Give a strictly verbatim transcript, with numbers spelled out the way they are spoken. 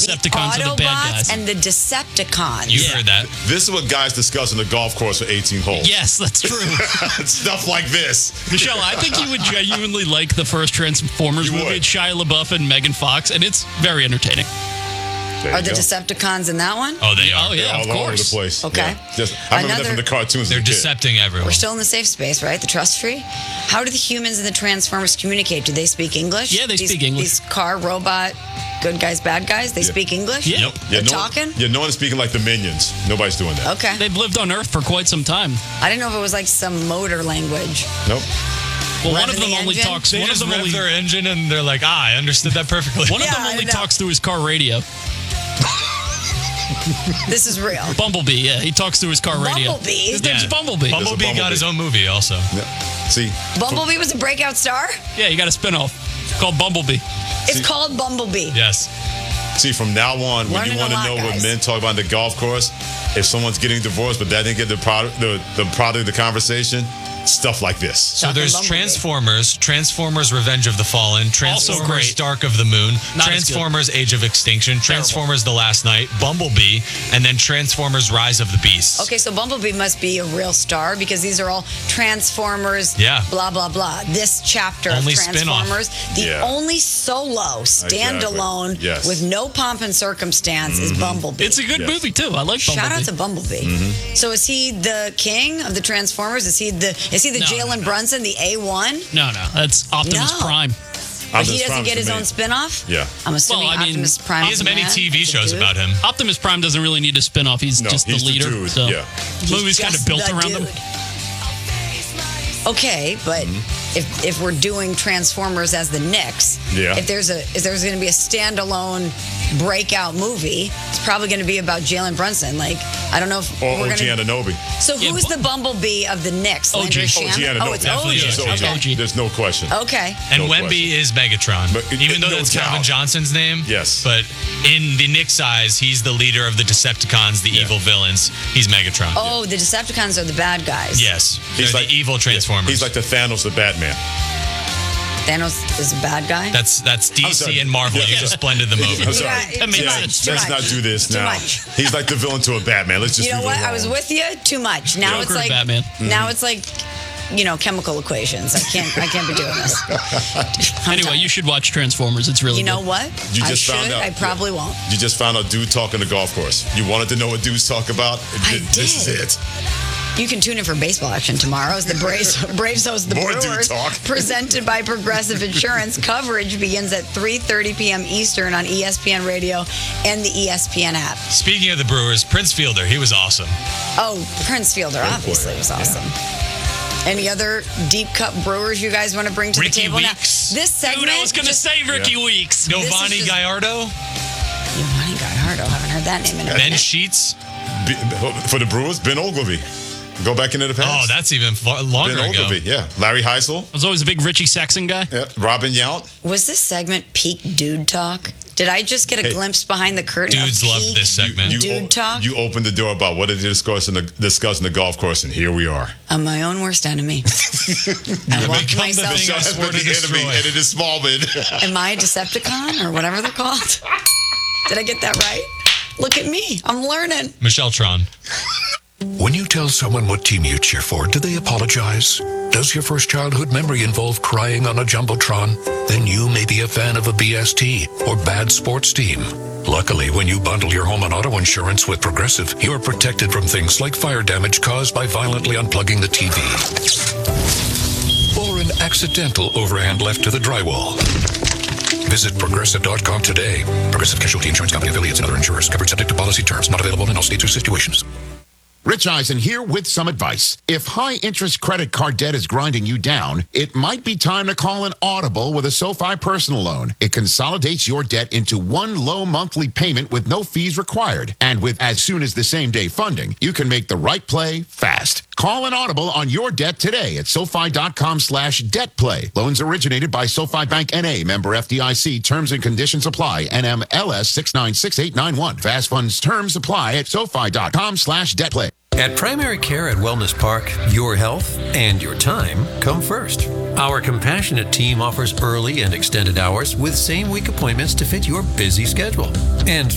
Decepticons the are the bad Autobots guys. and the Decepticons. You Yeah. heard that. This is what guys discuss on the golf course for eighteen holes. Yes, that's true. Stuff like this. Michelle, I think you would genuinely like the first Transformers You movie. would. It's Shia LaBeouf and Megan Fox, and it's very entertaining. There Are you the go. Decepticons in that one? Oh, they are. Oh, yeah, All of over course. the place. Okay. Yeah. Just, I remember that Another- from the cartoons. They're as a kid. decepting everyone. We're still in the safe space, right? The trust tree. How do the humans and the Transformers communicate? Do they speak English? Yeah, they these, speak English. These car, robot, good guys, bad guys, they Yeah. speak English? Yeah. Yep. They're no, talking? Yeah, no one's speaking like the Minions. Nobody's doing that. Okay. They've lived on Earth for quite some time. I didn't know if it was like some motor language. Nope. Well, one Revving of them the only engine? talks. They One of just them rev only. their engine and they're like, ah, I understood that perfectly. One of Yeah, them I only know. talks through his car radio. This is real. Bumblebee, yeah, he talks through his car radio. Bumblebee? His name's Yeah. Bumblebee. Bumblebee got Bumblebee. his own movie also. Yeah. See, Bumblebee was a breakout star? Yeah, you got a spinoff called Bumblebee. It's See- called Bumblebee. Yes. see, from now on, when Learning you a want to lot, know what guys. men talk about on the golf course, if someone's getting divorced but that didn't get the product, the, the product of the conversation, stuff like this. So Talking there's Bumblebee. Transformers, Transformers Revenge of the Fallen, Transformers great. Dark of the Moon, Not as good. Transformers Age of Extinction, Transformers The Last Night, Bumblebee, and then Transformers Rise of the Beasts. Okay, so Bumblebee must be a real star because these are all Transformers, Yeah. blah, blah, blah. This chapter Only of spin-off. Transformers, the Yeah. only solo, standalone, Yes. with no pomp and circumstance is Bumblebee. It's a good Yes. movie too. I like Bumblebee. Shout out to Bumblebee. So is he the king of the Transformers? Is he the is he the No, Jalen no, no. Brunson, the A one? No, no, that's Optimus No. Prime. But Optimus he doesn't Prime's get the his man. own spin-off? Yeah. I'm assuming Well, I mean, Optimus Prime. He has is a many man. T V He's a shows dude. about him. Optimus Prime doesn't really need a spinoff. He's No, just the he's the leader. dude, So yeah. the movie's kind of Just built the around him. dude. Okay, but Mm-hmm. if if we're doing Transformers as the Knicks, Yeah. if there's a if there's going to be a standalone breakout movie, it's probably going to be about Jalen Brunson. Like I don't know if Or we're O G going to. Ananobi. So Yeah, who's Bu- the Bumblebee of the Knicks? O G. Landry O G Shamet? Ananobi. Oh, it's Definitely O G. is It's Okay. O G. There's no question. Okay. And No Wemby question. is Megatron. But it- even though no that's doubt. Calvin Johnson's name. Yes. But in the Knicks' eyes, he's the leader of the Decepticons, the Yeah. evil villains. He's Megatron. Oh, the Decepticons are the bad guys. Yes. He's They're like the evil Transformers. He's like the Thanos of Batman. Thanos is a bad guy. That's that's D I'm C sorry. and Marvel. Yeah. You just blended them I'm over. sorry. got- That makes too sense. much, too Let's much. not do this Too now. much. He's like the villain to a Batman. Let's just You know leave what? it I was alone. with you. Too much. Now Joker it's and like Batman. now it's like you know chemical equations. I can't. I can't be doing this. I'm Anyway, tired. you should watch Transformers. It's really You know good. what? You I just should. found out. I probably won't. You just found out dude talking the golf course. You wanted to know what dudes talk about? I This did. is it. You can tune in for baseball action tomorrow as the Braves, Braves host the More dude Brewers, talk. presented by Progressive Insurance. Coverage begins at three thirty p.m. Eastern on E S P N Radio and the E S P N app. Speaking of the Brewers, Prince Fielder, he was awesome. Oh, Prince Fielder obviously was awesome. Any other deep cup brewers you guys want to bring to Ricky the table Weeks. now? This segment. Dude, I was going to just- say Ricky Weeks. Giovanni just- Gallardo, Giovanni Gallardo. Haven't heard that name in a Ben minute. Sheets. Be- For the Brewers, Ben Ogilvy. Go back into the past. Oh, that's even far, longer Ben ago. Ogilvy, yeah. Larry Heisel, I was always a big Richie Sexton guy. yeah. Robin Yount. Was this segment peak dude talk? Did I just get a Hey. glimpse behind the curtain? Dudes of love peak this segment. You, Dude o- talk? You opened the door about what did they discuss in the, discuss in the golf course, and here we are. I'm my own worst enemy. I walk become the myself. thing I That's swore what to the destroy. enemy, and it is Smallman. Am I a Decepticon or whatever they're called? Did I get that right? Look at me. I'm learning. Michelle Tron. When you tell someone what team you cheer for, do they apologize? Does your first childhood memory involve crying on a Jumbotron? Then you may be a fan of a B S T or bad sports team. Luckily, when you bundle your home and auto insurance with Progressive, you are protected from things like fire damage caused by violently unplugging the T V. Or an accidental overhand left to the drywall. Visit Progressive dot com today. Progressive Casualty Insurance Company affiliates and other insurers covered subject to policy terms. Not available in all states or situations. Rich Eisen here with some advice. If high-interest credit card debt is grinding you down, it might be time to call an Audible with a SoFi personal loan. It consolidates your debt into one low monthly payment with no fees required. And with as soon as the same day funding, you can make the right play fast. Call an Audible on your debt today at SoFi.com slash debt play. Loans originated by SoFi Bank N A, member F D I C. Terms and conditions apply. N M L S six nine six eight nine one. Fast funds terms apply at SoFi.com slash debt play. At Primary Care at Wellness Park, your health and your time come first. Our compassionate team offers early and extended hours with same-week appointments to fit your busy schedule. And